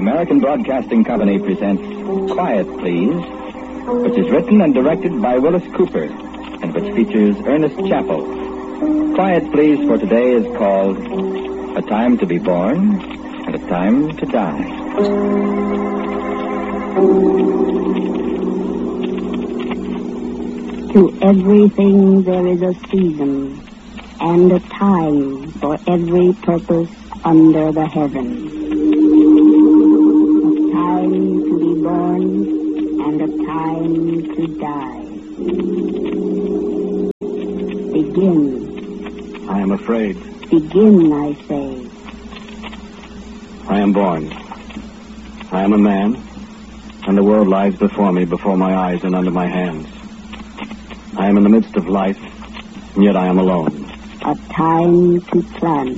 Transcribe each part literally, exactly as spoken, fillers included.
American Broadcasting Company presents Quiet Please, which is written and directed by Willis Cooper, and which features Ernest Chappell. Quiet Please for today is called A Time to Be Born and a Time to Die. To everything there is a season and a time for every purpose under the heaven. A time to be born and a time to die. Begin. I am afraid. Begin, I say. I am born. I am a man, and the world lies before me, before my eyes and under my hands. I am in the midst of life, and yet I am alone. A time to plant.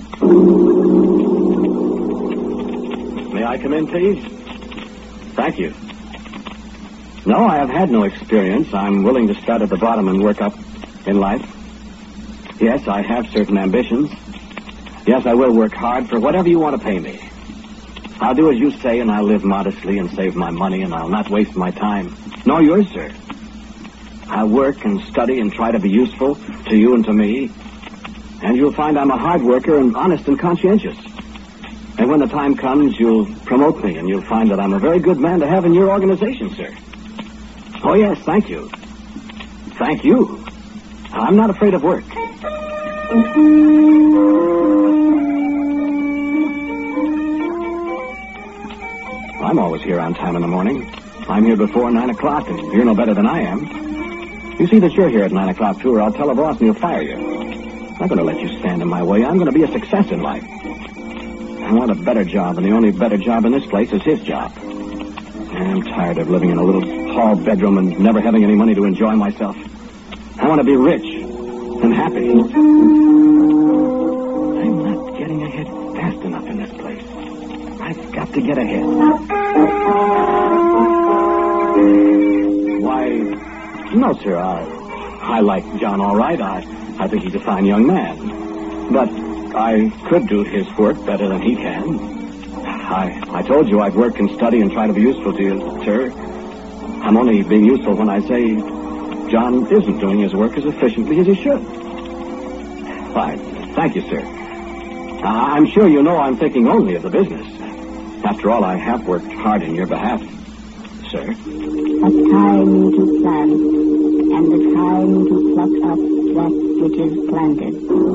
May I come in, please? Thank you. No, I have had no experience. I'm willing to start at the bottom and work up in life. Yes, I have certain ambitions. Yes, I will work hard for whatever you want to pay me. I'll do as you say, and I'll live modestly and save my money, and I'll not waste my time. Nor yours, sir. I'll work and study and try to be useful to you and to me. And you'll find I'm a hard worker and honest and conscientious. And when the time comes, you'll promote me, and you'll find that I'm a very good man to have in your organization, sir. Oh, yes, thank you. Thank you. I'm not afraid of work. I'm always here on time in the morning. I'm here before nine o'clock, and you're no better than I am. You see that you're here at nine o'clock, too, or I'll tell the boss and he'll fire you. I'm not going to let you stand in my way. I'm going to be a success in life. I want a better job, and the only better job in this place is his job. I'm tired of living in a little hall bedroom and never having any money to enjoy myself. I want to be rich and happy. I'm not getting ahead fast enough in this place. I've got to get ahead. Why, no, sir. I, I like John all right. I, I think he's a fine young man. But I could do his work better than he can. I, I told you I'd work and study and try to be useful to you, sir. I'm only being useful when I say John isn't doing his work as efficiently as he should. Fine. Thank you, sir. I'm sure you know I'm thinking only of the business. After all, I have worked hard in your behalf, sir. A time to plant, and a time to pluck up that which is planted.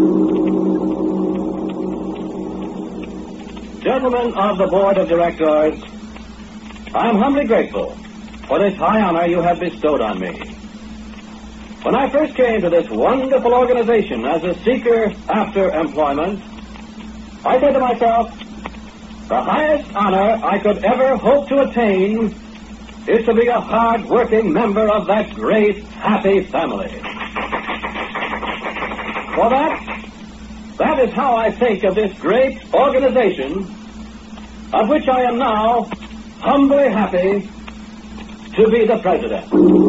Gentlemen of the Board of Directors, I am humbly grateful for this high honor you have bestowed on me. When I first came to this wonderful organization as a seeker after employment, I said to myself, the highest honor I could ever hope to attain is to be a hard-working member of that great, happy family. For that, that is how I think of this great organization, of which I am now humbly happy to be the president.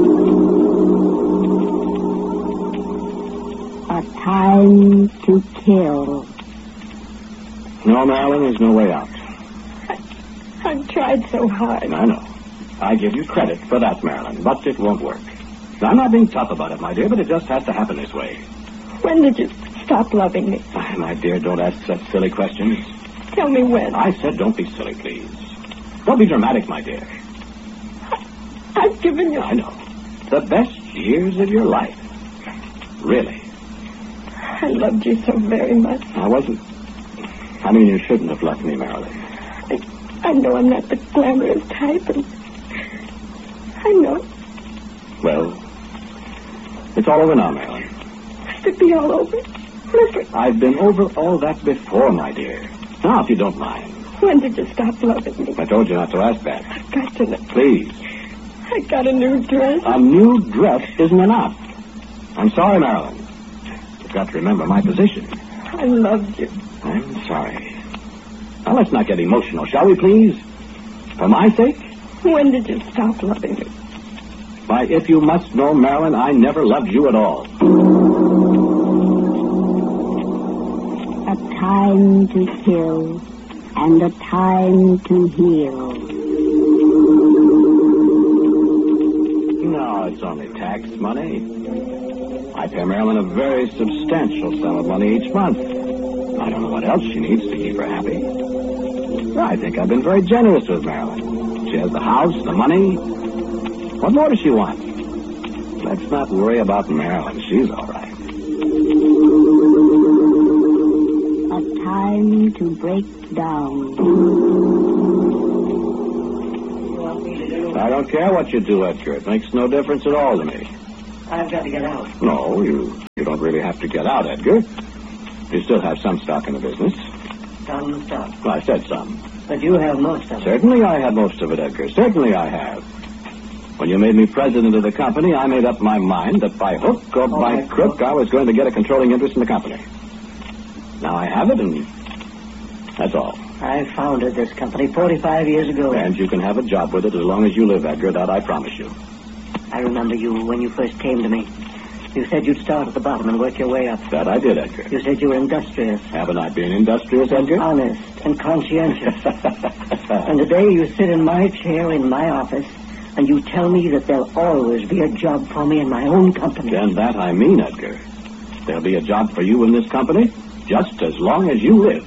A time to kill. No, Marilyn, there's no way out. I, I've tried so hard. I know. I give you credit for that, Marilyn, but it won't work. Now, I'm not being tough about it, my dear, but it just has to happen this way. When did you stop loving me? Ah, my dear, don't ask such silly questions. Tell me when. I said don't be silly, please. Don't be dramatic, my dear. I, I've given you... I know. The best years of your life. Really. I loved you so very much. I wasn't... I mean, you shouldn't have left me, Marilyn. I, I know I'm not the glamorous type, and... I know. Well, it's all over now, Marilyn. Must it be all over? Never. I've been over all that before, my dear. Now, if you don't mind. When did you stop loving me? I told you not to ask that. I've got to know. Please. I got a new dress. A new dress isn't enough. I'm sorry, Marilyn. You've got to remember my position. I loved you. I'm sorry. Now, let's not get emotional, shall we, please? For my sake? When did you stop loving me? Why, if you must know, Marilyn, I never loved you at all. A time to kill, and a time to heal. No, it's only tax money. I pay Marilyn a very substantial sum of money each month. I don't know what else she needs to keep her happy. I think I've been very generous with Marilyn. She has the house, the money. What more does she want? Let's not worry about Marilyn. She's all right. A time to break down. I don't care what you do, Edgar. It makes no difference at all to me. I've got to get out. No, you, you don't really have to get out, Edgar. You still have some stock in the business. Some stuff. Well, I said some. But you have most of it. Certainly I have most of it, Edgar. Certainly I have. When you made me president of the company, I made up my mind that by hook or by crook, I was going to get a controlling interest in the company. Now I have it, and that's all. I founded this company forty-five years ago. And you can have a job with it as long as you live, Edgar. That I promise you. I remember you when you first came to me. You said you'd start at the bottom and work your way up. That I did, Edgar. You said you were industrious. Haven't I been industrious, Edgar? Honest and conscientious. And today you sit in my chair in my office, and you tell me that there'll always be a job for me in my own company. And that I mean, Edgar. There'll be a job for you in this company just as long as you live.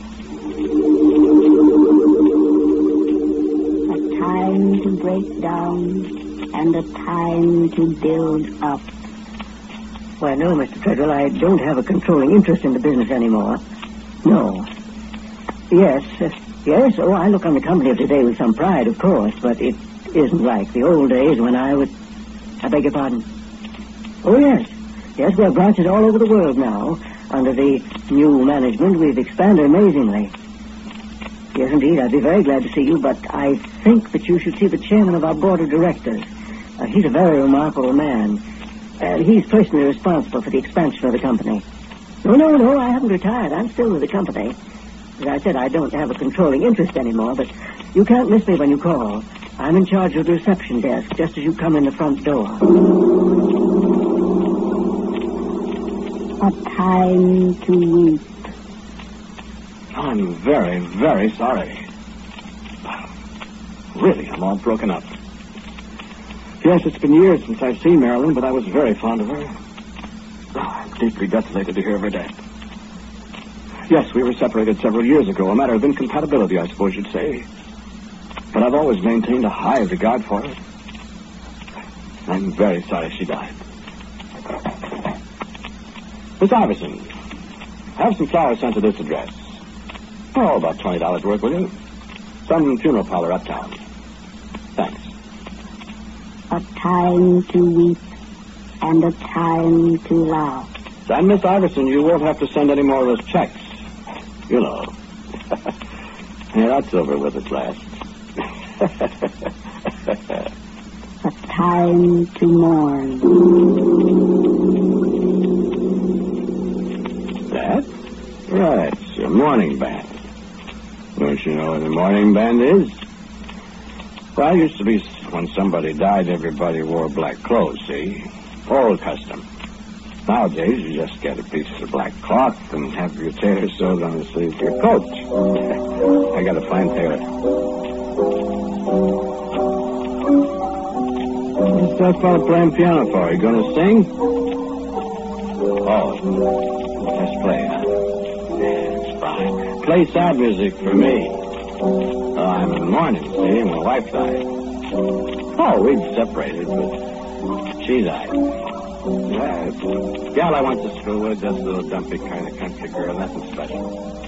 A time to break down and a time to build up. Why, no, Mister Treadwell, I don't have a controlling interest in the business anymore. No. Yes, uh, yes, oh, I look on the company of today with some pride, of course, but it isn't like the old days when I would... I beg your pardon? Oh, yes. Yes, we have branches all over the world now. Under the new management, we've expanded amazingly. Yes, indeed, I'd be very glad to see you, but I think that you should see the chairman of our board of directors. Uh, he's a very remarkable man. Uh, he's personally responsible for the expansion of the company. No, no, no, I haven't retired. I'm still with the company. As I said, I don't have a controlling interest anymore, but you can't miss me when you call. I'm in charge of the reception desk, just as you come in the front door. A time to weep. I'm very, very sorry. Really, I'm all broken up. Yes, it's been years since I've seen Marilyn, but I was very fond of her. Oh, I'm deeply desolated to hear of her death. Yes, we were separated several years ago, a matter of incompatibility, I suppose you'd say. But I've always maintained a high regard for her. I'm very sorry she died. Miss Iverson, have some flowers sent to this address. Oh, about twenty dollars worth, will you? Some funeral parlor uptown. Thanks. A time to weep and a time to laugh. And Miss Iverson, you won't have to send any more of those checks. You know. Yeah, that's over with at last. A time to mourn. That? Right, it's a morning band. Don't you know what a morning band is? Well, it used to be when somebody died, everybody wore black clothes, see? Old custom. Nowadays, you just get a piece of black cloth and have your tailor sewed on the sleeve of your coat. I got a fine tailor. What's that fellow playing piano for? You going to sing? Oh, let's play, huh? Yeah, it's fine. Play sad music for me. Oh, I'm in mourning, see? My wife died. Oh, we'd separated, but she died. Yeah, it's a gal I went to school with, just a little dumpy kind of country girl, nothing special.